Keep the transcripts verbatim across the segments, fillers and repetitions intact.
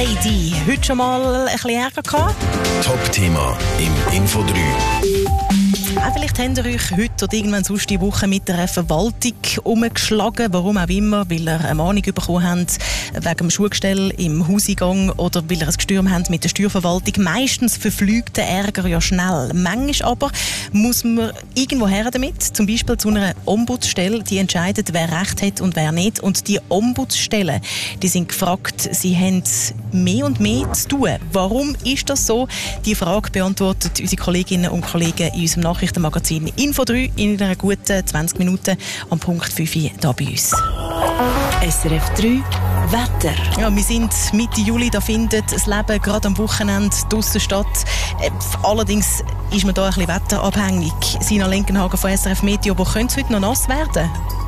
Lady. Heute schon mal ein bisschen Ärger gehabt? Top-Thema im Info drei. Auch vielleicht habt ihr euch heute oder irgendwann sonst die Woche mit der Verwaltung umgeschlagen. Warum auch immer, weil ihr eine Mahnung bekommen habt wegen dem Schulgestell im Hauseingang oder weil ihr ein Gestürm habt mit der Steuerverwaltung. Meistens verfliegt der Ärger ja schnell. Manchmal aber muss man irgendwo her damit, zum Beispiel zu einer Ombudsstelle, die entscheidet, wer Recht hat und wer nicht. Und die Ombudsstellen, die sind gefragt, sie haben mehr und mehr zu tun. Warum ist das so? Die Frage beantwortet unsere Kolleginnen und Kollegen in unserem Nachrichtenmagazin Info drei in einer guten zwanzig Minuten am Punkt fünf hier bei uns. S R F drei Wetter. Ja, wir sind Mitte Juli, da findet das Leben gerade am Wochenende draussen statt. Äh, allerdings ist man da ein bisschen wetterabhängig. Sina Lenkenhagen von S R F Meteo, wo könnte es heute noch nass werden?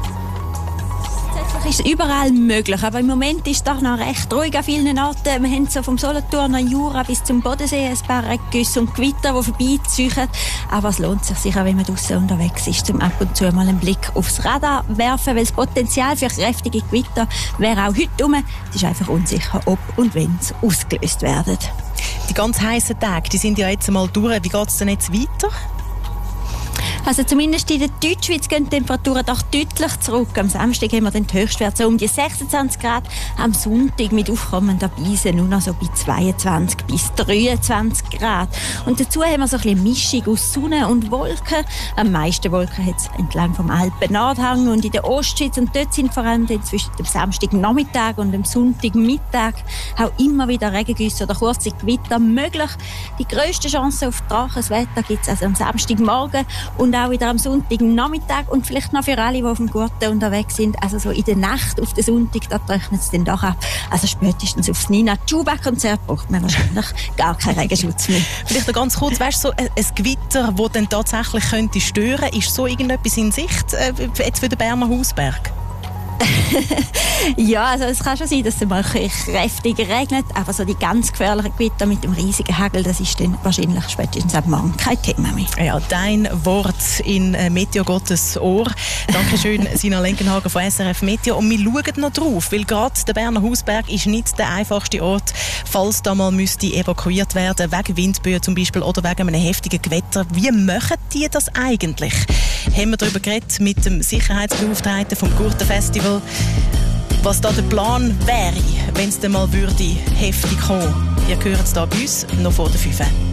Ist überall möglich, aber im Moment ist es doch noch recht ruhig an vielen Orten. Wir haben so vom Solothurner Jura bis zum Bodensee ein paar Regengüsse und Gewitter, die vorbeiziehen. Aber es lohnt sich sicher, wenn man draussen unterwegs ist, um ab und zu mal einen Blick aufs Radar werfen, weil das Potenzial für kräftige Gewitter wäre auch heute rum. Es ist einfach unsicher, ob und wenn sie ausgelöst werden. Die ganz heißen Tage, die sind ja jetzt mal durch. Wie geht es denn jetzt weiter? Also zumindest in der Deutschschweiz gehen die Temperaturen doch deutlich zurück. Am Samstag haben wir den Höchstwert so um die sechsundzwanzig Grad. Am Sonntag mit aufkommender Beise nur noch so bei zweiundzwanzig bis dreiundzwanzig Grad. Und dazu haben wir so ein bisschen Mischung aus Sonne und Wolken. Am meisten Wolken hat es entlang vom Alpen-Nordhang und in der Ostschweiz. Und dort sind vor allem zwischen dem Samstagnachmittag und dem Sonntagmittag auch immer wieder Regengüsse oder kurze Gewitter möglich. Die grösste Chance auf trockenes Wetter gibt es also am Samstagmorgen und auch wieder am Sonntagnachmittag und vielleicht noch für alle, die auf dem Gurten unterwegs sind. Also so in der Nacht auf den Sonntag, da trocknet es dann doch ab. Also spätestens aufs Nina Chuba-Konzert braucht man wahrscheinlich gar keinen Regenschutz mehr. Vielleicht noch ganz kurz, weißt du, so ein, ein Gewitter, das dann tatsächlich könnte stören, ist so irgendetwas in Sicht äh, jetzt für den Berner Hausberg? Ja, also es kann schon sein, dass es mal kräftig regnet, aber so die ganz gefährlichen Gewitter mit dem riesigen Hagel, das ist dann wahrscheinlich spätestens ab morgen kein Thema mehr. Ja, dein Wort in äh, Meteo Gottes Ohr. Dankeschön, Sina Lenkenhagen von S R F Meteo. Und wir schauen noch drauf, weil gerade der Berner Hausberg ist nicht der einfachste Ort, falls da mal müsste evakuiert werden, wegen Windböen zum Beispiel oder wegen einem heftigen Gewitter. Wie machen die das eigentlich? Haben wir darüber geredet mit dem Sicherheitsbeauftragten vom Gurtenfestival, was da der Plan wäre, wenn es dann mal würde heftig kommen. Ihr hört es hier bei uns noch vor der fünf.